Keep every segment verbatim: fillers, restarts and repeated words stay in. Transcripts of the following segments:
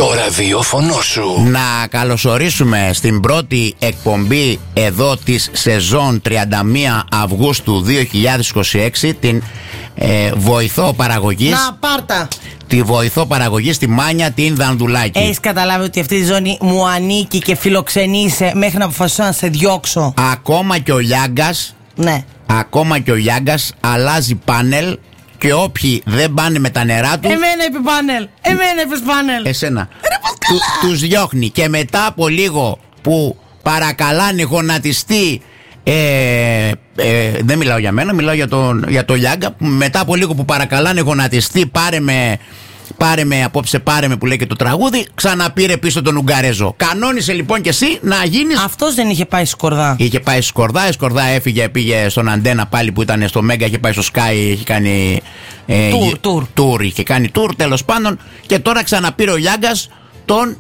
Το ραδιόφωνο σου. Να καλωσορίσουμε στην πρώτη εκπομπή εδώ της σεζόν τριάντα μία Αυγούστου δύο χιλιάδες είκοσι έξι την ε, βοηθό παραγωγής. Να πάρτα. Τη βοηθό παραγωγή στη Μάνια την Δανδουλάκη. Έχεις καταλάβει ότι αυτή η ζώνη μου ανήκει και φιλοξενείσαι μέχρι να αποφασίσω να σε διώξω. Ακόμα και ο Λιάγκας. Ναι. Ακόμα και ο Λιάγκας αλλάζει πάνελ. Και όποιοι δεν πάνε με τα νερά του. Εμένα είπε πάνελ. Εμένα είπε πάνελ. Εσένα. Του, τους διώχνει. Και μετά από λίγο που παρακαλάνε γονατιστή. Ε, ε, δεν μιλάω για μένα, μιλάω για τον για το Λιάγκα. Μετά από λίγο που παρακαλάνε γονατιστή, πάρε με. Πάρε με απόψε, πάρε με που λέει και το τραγούδι. Ξαναπήρε πίσω τον Ουγγαρέζο. Κανόνισε λοιπόν και εσύ να γίνεις. Αυτός δεν είχε πάει Σκορδά. Είχε πάει στη Σκορδά. Η Σκορδά έφυγε, πήγε στον Αντένα πάλι που ήταν στο Μέγκα. Είχε πάει στο Sky, είχε κάνει. Ε, Tour, tour. tour. Είχε κάνει tour τέλος πάντων. Και τώρα ξαναπήρε ο Λιάγκας τον.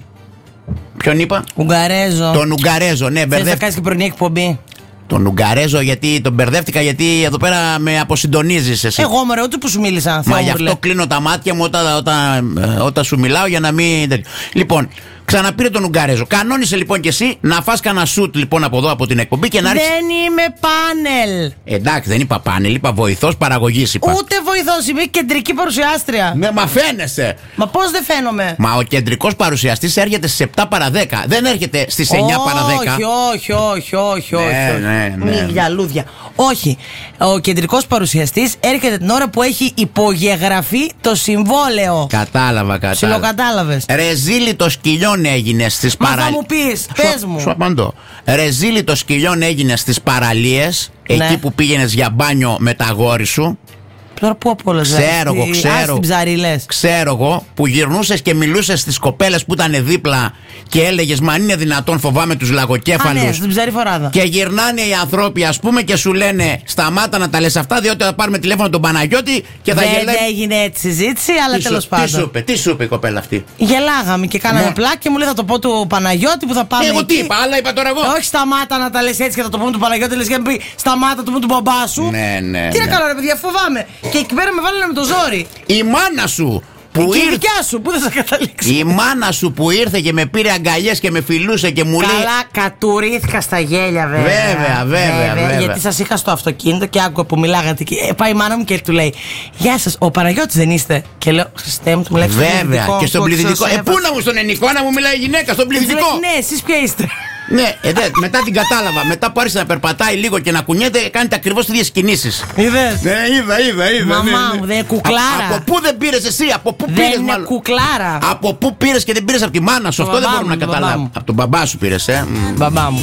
Ποιον είπα? Ουγγαρέζο. Τον Ουγγαρέζο, ναι, μπερδεύτηκα. Θες να κάνεις και πρωινή εκπομπή? Τον Ουγγαρέζο, γιατί τον μπερδεύτηκα, γιατί εδώ πέρα με αποσυντονίζεις εσύ. Εγώ μωρέ, ούτε που σου μίλησα. Μα γι' αυτό κλείνω τα μάτια μου όταν, όταν, όταν σου μιλάω για να μην. Λοιπόν, ξαναπήρε τον Ουγγαρέζο. Κανόνισε λοιπόν και εσύ να φας κανένα σουτ λοιπόν από εδώ από την εκπομπή και να ρίξεις. Δεν είμαι πάνελ. Εντάξει, δεν είπα πάνελ, είπα βοηθός παραγωγής. Είπα. Ούτε βοηθός, είμαι κεντρική παρουσιάστρια. Ναι, μα φαίνεσαι. Μα πώς δεν φαίνομαι? Μα ο κεντρικός παρουσιαστής έρχεται στις επτά παρά δέκα. Δεν έρχεται στις εννιά παρά δέκα. Όχι, όχι, όχι, όχι, όχι. Ναι, ναι, ναι. Μύδια, λούδια. Όχι. Ο κεντρικός παρουσιαστής έρχεται την ώρα που έχει υπογεγραφεί το συμβόλαιο. Κατάλαβα, κατάλαβα. Ψιλοκατάλαβες. Ρεζίλι το σκυλιόν έγινε στις παραλίες. Μα παραλίες. θα μου πεις, πες μου. Σου απαντώ. Ρεζίλι το σκυλιόν έγινε στις παραλίες. Ναι. Εκεί που πήγαινες για μπάνιο με τα αγόρι σου. Τώρα πού απ' όλα Ξέρω εγώ, ξέρω. Ξέρω εγώ που γυρνούσες και μιλούσες στις κοπέλες που ήταν δίπλα και έλεγες μα αν είναι δυνατόν, φοβάμαι τους λαγοκέφαλους. Α, ναι, στην ψαριφοράδα. Και γυρνάνε οι άνθρωποι, ας πούμε, και σου λένε σταμάτα να τα λες αυτά, διότι θα πάρουμε τηλέφωνο τον Παναγιώτη και θα γελάει. Δεν έγινε έτσι συζήτηση, αλλά τέλος πάντων. Τι σου είπε, τι σου είπε η κοπέλα αυτή? Γελάγαμε και κάναμε Μο... πλάκ και μου λέει θα το πω του Παναγιώτη που θα πάμε. Εγώ εκεί. τι είπα, άλλα είπα τώρα εγώ. Όχι σταμάτα να τα λες έτσι και θα το πούμε του Παναγιώτη, λες και να πει σταμάτα το πούμε του μπαμπά σου. Ναι, ναι. Τι ναι. να κάνω, ρε παιδιά, φοβάμαι. Και εκεί πέρα με βάλανε με το ζόρι. Η μάνα σου που και ήρθε... η δικιά σου, πού δεν θα καταλήξει. Η μάνα σου που ήρθε και με πήρε αγκαλιές και με φιλούσε και μου λέει. Καλά, κατουρήθηκα στα γέλια, βέβαια. Βέβαια, βέβαια. βέβαια, βέβαια. Γιατί σας είχα στο αυτοκίνητο και άκουγα που μιλάγατε. Και πάει η μάνα μου και του λέει: Γεια σας, ο Παναγιώτης δεν είστε? Και λέω: Χριστέ μου, του μου λέει: Βέβαια, και στον πληθυντικό. Ε, πού να μου στον ενικό να μου μιλάει η γυναίκα, στον πληθυντικό. Ναι, εσείς ποια είστε? Ναι, ε, δε, μετά την κατάλαβα. Μετά που άρχισε να περπατάει λίγο και να κουνιέται, κάνετε ακριβώς τις ίδιες κινήσεις. Είδες? Ναι, είδα, είδα, είδα. Μαμά ναι, ναι. μου, δεν είναι κουκλάρα. Α, από πού δεν πήρες εσύ, από πού δεν πήρες είναι μάλλον. Κουκλάρα. Από πού πήρες και δεν πήρες από τη μάνα σου, αυτό δεν μπορούμε να καταλάβουμε. Από τον μπαμπά σου πήρες, ε. Μπαμπά μου.